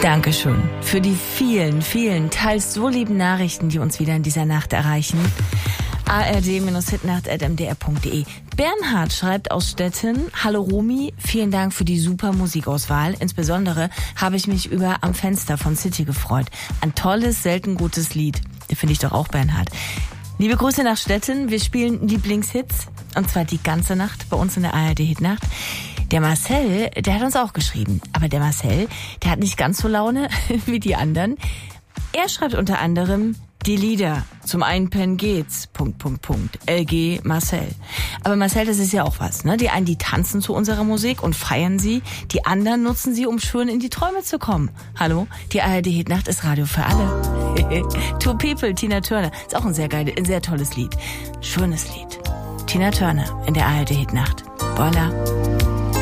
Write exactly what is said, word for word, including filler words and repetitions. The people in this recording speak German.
Dankeschön für die vielen, vielen, teils so lieben Nachrichten, die uns wieder in dieser Nacht erreichen. a r d Hitnacht at m d r punkt d e. Bernhard schreibt aus Stettin: Hallo Romy, vielen Dank für die super Musikauswahl. Insbesondere habe ich mich über Am Fenster von City gefreut. Ein tolles, selten gutes Lied. Den finde ich doch auch, Bernhard. Liebe Grüße nach Stettin. Wir spielen Lieblingshits. Und zwar die ganze Nacht bei uns in der A R D Hitnacht. Der Marcel, der hat uns auch geschrieben. Aber der Marcel, der hat nicht ganz so Laune wie die anderen. Er schreibt unter anderem die Lieder. Zum Einpennen geht's. Punkt, Punkt, Punkt. L G Marcel. Aber Marcel, das ist ja auch was, ne? Die einen, die tanzen zu unserer Musik und feiern sie. Die anderen nutzen sie, um schön in die Träume zu kommen. Hallo? Die A R D Hitnacht ist Radio für alle. Two People, Tina Turner. Ist auch ein sehr geiles, ein sehr tolles Lied. Schönes Lied. Tina Turner in der A R D Hitnacht. Voila.